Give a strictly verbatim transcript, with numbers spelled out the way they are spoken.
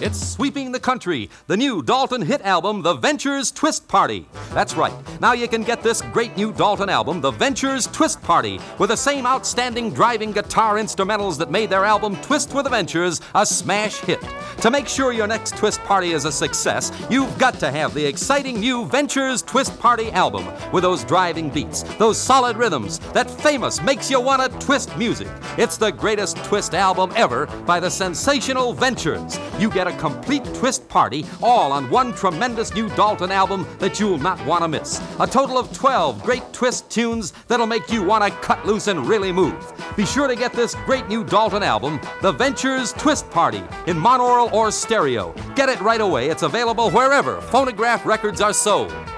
It's sweeping the country, the new Dalton hit album, The Ventures Twist Party. That's right. Now you can get this great new Dalton album, The Ventures Twist Party, with the same outstanding driving guitar instrumentals that made their album Twist with the Ventures a smash hit. To make sure your next twist party is a success, you've got to have the exciting new Ventures Twist Party album with those driving beats, those solid rhythms, that famous makes you want to twist music. It's the greatest twist album ever by the sensational Ventures. You get a complete twist party all on one tremendous new Dalton album that you'll not want to miss. A total of twelve great twist tunes that'll make you want to cut loose and really move. Be sure to get this great new Dalton album, The Ventures Twist Party, in monaural or stereo. Get it right away. It's available wherever phonograph records are sold.